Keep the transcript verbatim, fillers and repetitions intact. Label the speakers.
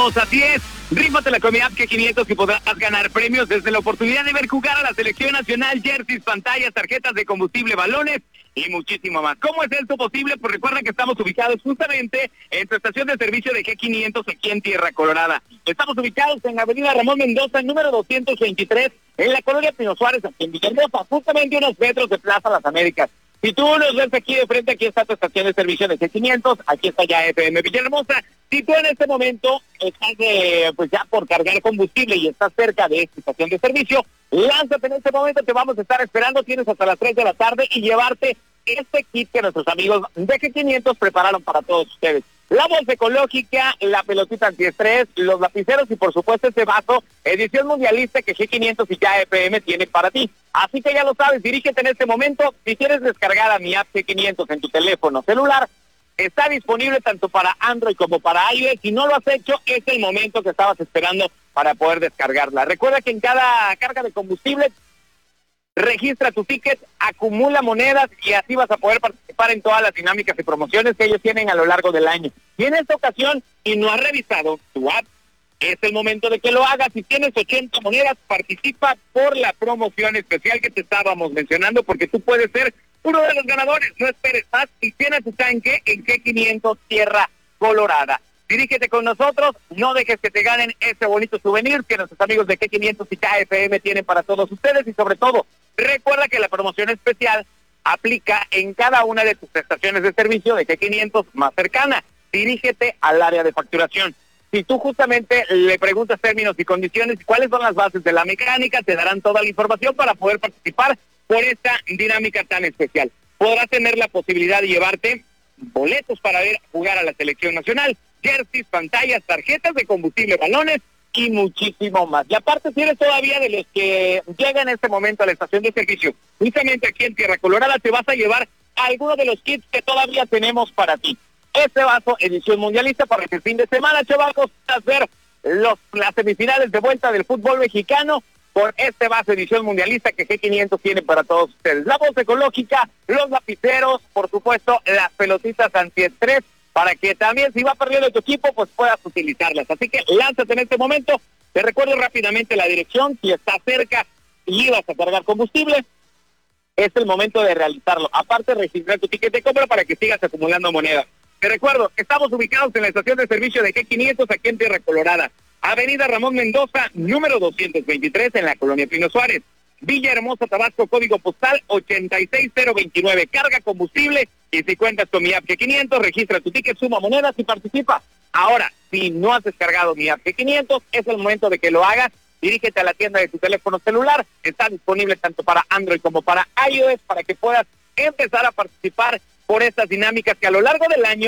Speaker 1: Así es, rífate la comida G quinientos y podrás ganar premios desde la oportunidad de ver jugar a la selección nacional, jerseys, pantallas, tarjetas de combustible, balones y muchísimo más. ¿Cómo es esto posible? Pues recuerda que estamos ubicados justamente en tu estación de servicio de G quinientos aquí en Tierra Colorada. Estamos ubicados en la avenida Ramón Mendoza, número doscientos veintitrés, en la colonia Pino Suárez, aquí en Villahermosa, justamente unos metros de Plaza Las Américas. Si tú nos ves aquí de frente, aquí está tu estación de servicio de G quinientos, aquí está ya F M Villahermosa. Si tú en este momento estás de, pues ya por cargar combustible y estás cerca de esta estación de servicio, lánzate en este momento, te vamos a estar esperando, tienes hasta las tres de la tarde y llevarte este kit que nuestros amigos de G quinientos prepararon para todos ustedes. La bolsa ecológica, la pelotita antiestrés, los lapiceros y por supuesto este vaso, edición mundialista que G quinientos y ya F M tiene para ti. Así que ya lo sabes, dirígete en este momento. Si quieres descargar a mi app G quinientos en tu teléfono celular, está disponible tanto para Android como para iOS. Si no lo has hecho, es el momento que estabas esperando para poder descargarla. Recuerda que en cada carga de combustible, registra tu ticket, acumula monedas y así vas a poder participar en todas las dinámicas y promociones que ellos tienen a lo largo del año. Y en esta ocasión, si no has revisado tu app, es el momento de que lo hagas. Si tienes ochenta monedas, participa por la promoción especial que te estábamos mencionando, porque tú puedes ser uno de los ganadores. No esperes más y tienes tu tanque en G quinientos Tierra Colorada. Dirígete con nosotros, no dejes que te ganen este bonito souvenir que nuestros amigos de G quinientos y K F M tienen para todos ustedes. Y sobre todo, recuerda que la promoción especial aplica en cada una de tus estaciones de servicio de G quinientos más cercana. Dirígete al área de facturación. Si tú justamente le preguntas términos y condiciones y cuáles son las bases de la mecánica, te darán toda la información para poder participar por esta dinámica tan especial. Podrás tener la posibilidad de llevarte boletos para ver jugar a la selección nacional, jerseys, pantallas, tarjetas de combustible, balones y muchísimo más. Y aparte tienes todavía de los que llegan en este momento a la estación de servicio, justamente aquí en Tierra Colorada, te vas a llevar algunos de los kits que todavía tenemos para ti. Este vaso, edición mundialista para que el fin de semana, chavacos, puedas ver los, las semifinales de vuelta del fútbol mexicano por este vaso, edición mundialista que G quinientos tiene para todos ustedes. La bolsa ecológica, los lapiceros, por supuesto, las pelotitas antiestrés, para que también si va perdiendo tu equipo, pues puedas utilizarlas. Así que lánzate en este momento. Te recuerdo rápidamente la dirección, si estás cerca y vas a cargar combustible, es el momento de realizarlo. Aparte, registrar tu ticket de compra para que sigas acumulando monedas. Te recuerdo, estamos ubicados en la estación de servicio de G quinientos aquí en Tierra Colorada. Avenida Ramón Mendoza, número doscientos veintitrés, en la colonia Pino Suárez. Villahermosa, Tabasco, código postal ochenta y seis cero veintinueve. Carga combustible y si cuentas con mi app G quinientos, registra tu ticket, suma monedas y participa. Ahora, si no has descargado mi app G quinientos, es el momento de que lo hagas. Dirígete a la tienda de tu teléfono celular. Está disponible tanto para Android como para iOS para que puedas empezar a participar por estas dinámicas que a lo largo del año